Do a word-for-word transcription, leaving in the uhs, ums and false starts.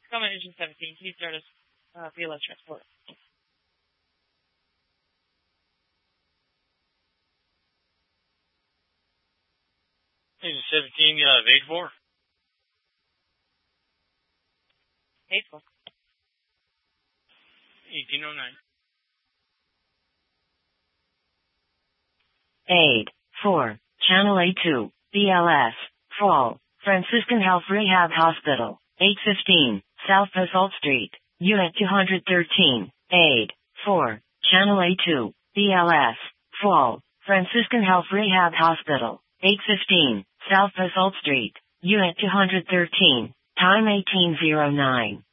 Tacoma Engine seventeen, can you start us uh, V L S transport? Engine seventeen, uh, eight four. eight four. eighteen oh nine. eight four, Channel A two, B L S, Fall, Franciscan Health Rehab Hospital, eight fifteen, South Basalt Street, Unit two thirteen, eight four, Channel A two, B L S, Fall, Franciscan Health Rehab Hospital, eight fifteen, South Basalt Street, Unit two thirteen, time eighteen oh nine.